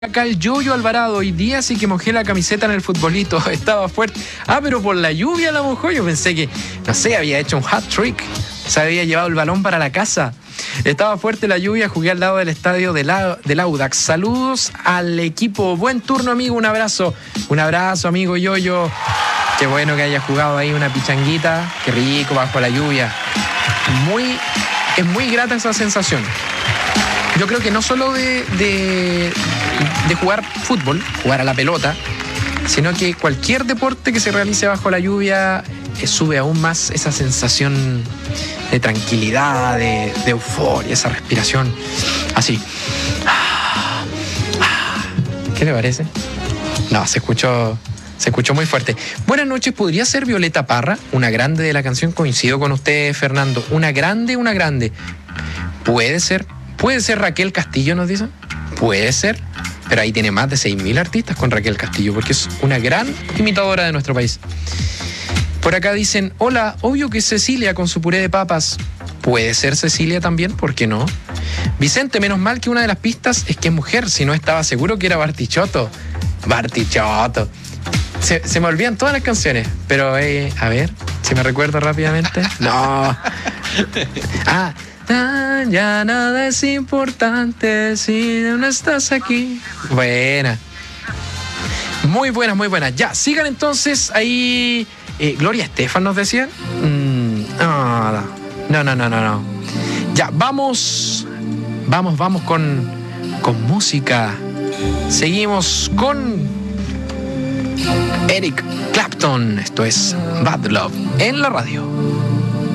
Acá el Yoyo Alvarado, hoy día sí que mojé la camiseta en el futbolito, estaba fuerte. Pero por la lluvia la mojó. Yo pensé que, no sé, había hecho un hat trick, se había llevado el balón para la casa. Estaba fuerte la lluvia, jugué al lado del estadio del Audax. Saludos al equipo, buen turno amigo, un abrazo amigo Yoyo. Qué bueno que haya jugado ahí una pichanguita, qué rico bajo la lluvia. Es muy grata esa sensación. Yo creo que no solo de jugar fútbol, jugar a la pelota, sino que cualquier deporte que se realice bajo la lluvia sube aún más esa sensación de tranquilidad, de euforia, esa respiración así. ¿Qué le parece? No, se escuchó muy fuerte. Buenas noches, ¿podría ser Violeta Parra? Una grande de la canción, coincido con usted, Fernando. Una grande. Puede ser Raquel Castillo, nos dicen. Puede ser, pero ahí tiene más de 6.000 artistas con Raquel Castillo, porque es una gran imitadora de nuestro país. Por acá dicen, hola, obvio que Cecilia con su puré de papas. Puede ser Cecilia también, ¿por qué no? Vicente, menos mal que una de las pistas es que es mujer, si no estaba seguro que era Bartichotto. Se me olvidan todas las canciones, pero a ver, si me recuerdo rápidamente. No. Ya nada es importante si no estás aquí. Buena. Muy buenas. Ya, sigan entonces ahí. Gloria Estefan nos decían. No. Ya, vamos con música. Seguimos con Eric Clapton. Esto es Bad Love en la radio.